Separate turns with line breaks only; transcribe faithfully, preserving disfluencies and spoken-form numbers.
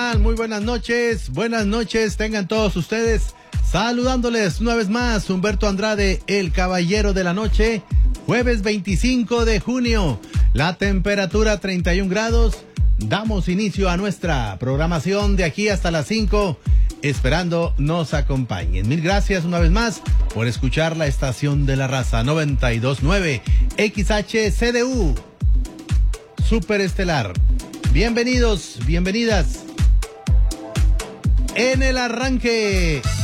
tal? Muy buenas noches, buenas noches tengan todos ustedes. Saludándoles una vez más, Humberto Andrade, el caballero de la noche. Jueves veinticinco de junio, la temperatura treinta y un grados. Damos inicio a nuestra programación de aquí hasta las cinco, esperando nos acompañen. Mil gracias una vez más por escuchar la estación de la raza noventa y dos punto nueve X H C D U Superestelar. Bienvenidos, bienvenidas. En el arranque,